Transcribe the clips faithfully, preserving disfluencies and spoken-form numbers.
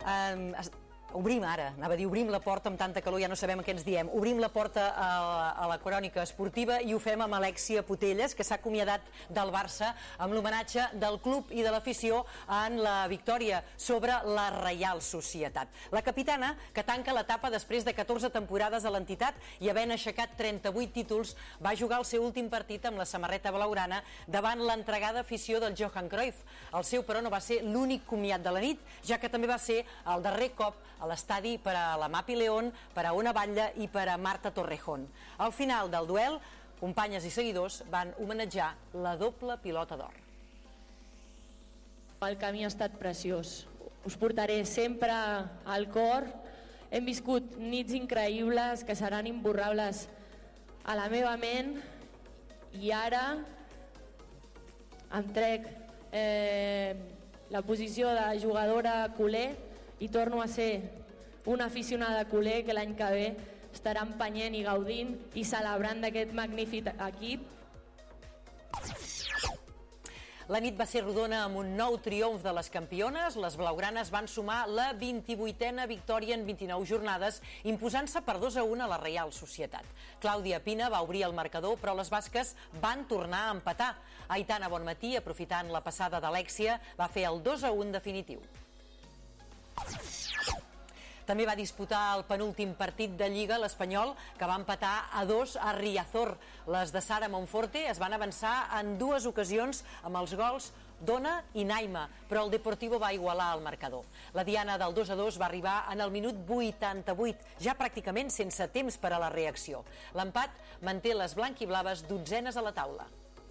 Eh, Obrim ara, anava a dir obrim la porta amb tanta calor, ja no sabem què ens diem. Obrim la porta a la, a la crònica esportiva i ho fem amb Alexia Putellas, que s'ha acomiadat del Barça amb l'homenatge del club i de l'afició en la victòria sobre la Reial Societat. La capitana, que tanca l'etapa després de catorze temporades a l'entitat i havent aixecat trenta-vuit títols, va jugar el seu últim partit amb la samarreta blaugrana davant l'entregada afició del Johan Cruyff. El seu, però, no va ser l'únic comiat de la nit, ja que també va ser el darrer cop a l'estadi per a la Mapi León, per a Ona Batlle i per a Marta Torrejón. Al final del duel, companyes i seguidors van homenatjar la doble pilota d'or. El camí ha estat preciós. Us portaré sempre al cor. Hem viscut nits increïbles que seran imborrables a la meva ment i ara em trec eh, la posició de jugadora culer i torno a ser una aficionada culer que l'any que ve estarà empenyent i gaudint i celebrant d'aquest magnífic equip. La nit va ser rodona amb un nou triomf de les campiones. Les blaugranes van sumar la vint-i-vuitena victòria en vint-i-nou jornades, imposant-se per dos a un a la Reial Societat. Clàudia Pina va obrir el marcador, però les basques van tornar a empatar. Aitana Bonmatí, aprofitant la passada d'Alexia, va fer el dos a un definitiu. També va disputar el penúltim partit de Lliga l'Espanyol, que va empatar a dos a Riazor. Les de Sara Monforte es van avançar en dues ocasions amb els gols d'Ona i Naima, però el Deportivo va igualar el marcador. La diana del dos a dos va arribar en el minut vuitanta-vuit, ja pràcticament sense temps per a la reacció. L'empat manté les blanquiblaves dotzenes a la taula.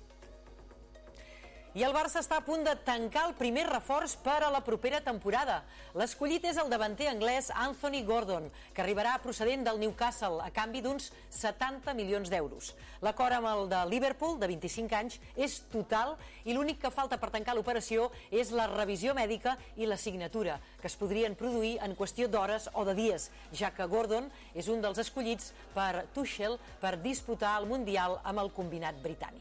I el Barça està a punt de tancar el primer reforç per a la propera temporada. L'escollit és el davanter anglès Anthony Gordon, que arribarà procedent del Newcastle a canvi d'uns setanta milions d'euros. L'acord amb el de Liverpool, de vint-i-cinc anys, és total i l'únic que falta per tancar l'operació és la revisió mèdica i la signatura, que es podrien produir en qüestió d'hores o de dies, ja que Gordon és un dels escollits per Tuchel per disputar el Mundial amb el combinat britànic.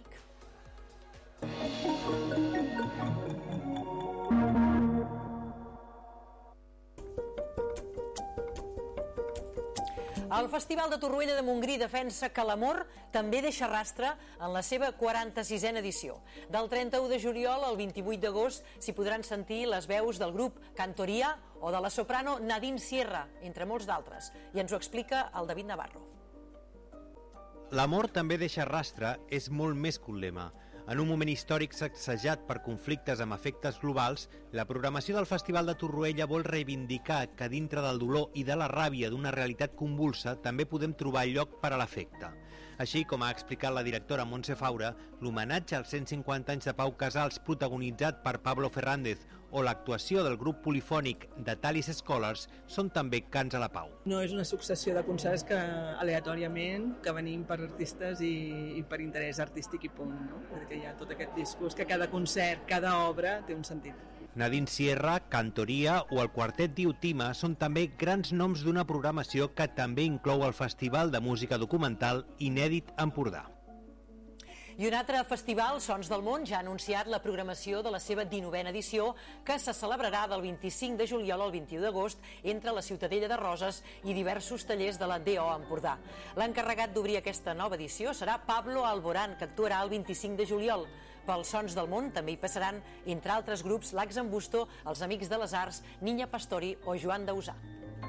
El Festival de Torroella de Montgrí defensa que l'amor també deixa rastre en la seva quaranta-sisena edició. Del trenta-u de juliol al vint-i-vuit d'agost s'hi podran sentir les veus del grup Cantoria o de la soprano Nadine Sierra, entre molts d'altres. I ens ho explica el David Navarro. L'amor també deixa rastre és molt més que un lema. En un moment històric sacsejat per conflictes amb efectes globals, la programació del Festival de Torroella vol reivindicar que dintre del dolor i de la ràbia d'una realitat convulsa també podem trobar lloc per a l'afecte. Així, com ha explicat la directora Montse Faura, l'homenatge als cent cinquanta anys de Pau Casals protagonitzat per Pablo Fernández o l'actuació del grup polifònic de Talis Scholars són també cants a la pau. No és una successió de concerts que aleatòriament que venim per artistes i, i per interès artístic i punt, no? Perquè hi ha tot aquest discurs que cada concert, cada obra té un sentit. Nadine Sierra, Cantoria o el quartet Diotima són també grans noms d'una programació que també inclou el Festival de Música Documental Inèdit Empordà. I un altre festival, Sons del Món, ja ha anunciat la programació de la seva dinovena edició, que se celebrarà del vint-i-cinc de juliol al vint-i-u d'agost entre la Ciutadella de Roses i diversos tallers de la D O Empordà. L'encarregat d'obrir aquesta nova edició serà Pablo Alborán, que actuarà el vint-i-cinc de juliol. Pels Sons del Món també hi passaran, entre altres grups, l'Ax en Busto, els Amics de les Arts, Niña Pastori o Joan Dausà.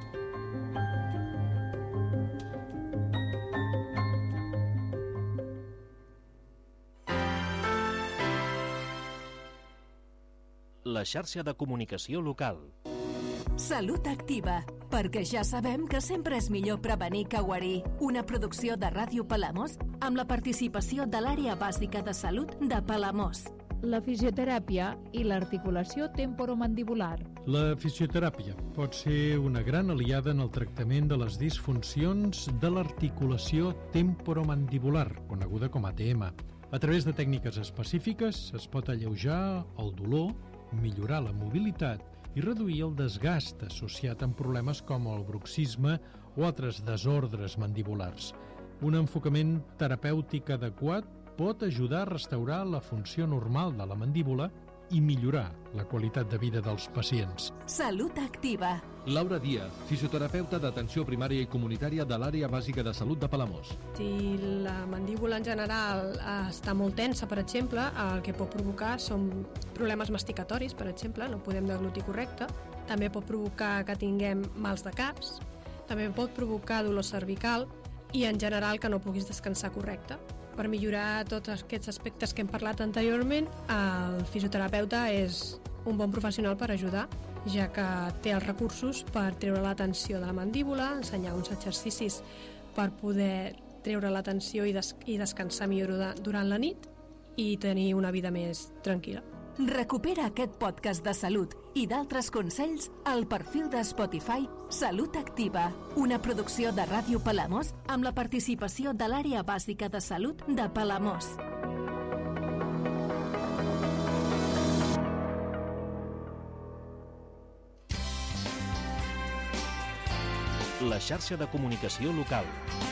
La xarxa de comunicació local. Salut Activa, perquè ja sabem que sempre és millor prevenir que guarir. Una producció de Ràdio Palamós amb la participació de l'Àrea Bàsica de Salut de Palamós. La fisioteràpia i l'articulació temporomandibular. La fisioteràpia pot ser una gran aliada en el tractament de les disfuncions de l'articulació temporomandibular, coneguda com a T M. A través de tècniques específiques es pot alleujar el dolor, millorar la mobilitat i reduir el desgast associat amb problemes com el bruxisme o altres desordres mandibulars. Un enfocament terapèutic adequat pot ajudar a restaurar la funció normal de la mandíbula i millorar la qualitat de vida dels pacients. Salut Activa. Laura Díaz, fisioterapeuta d'atenció primària i comunitària de l'àrea bàsica de salut de Palamós. Si la mandíbula en general està molt tensa, per exemple, el que pot provocar són problemes masticatoris, per exemple, no podem deglutir correcte. També pot provocar que tinguem mals de caps, també pot provocar dolor cervical i en general que no puguis descansar correcte. Per millorar tots aquests aspectes que hem parlat anteriorment, el fisioterapeuta és un bon professional per ajudar, ja que té els recursos per treure la tensió de la mandíbula, ensenyar uns exercicis per poder treure la tensió i, des i descansar millor durant la nit i tenir una vida més tranquil·la. Recupera aquest podcast de salut i d'altres consells al perfil de Spotify Salut Activa, una producció de Ràdio Palamós amb la participació de l'àrea bàsica de salut de Palamós. La xarxa de comunicació local.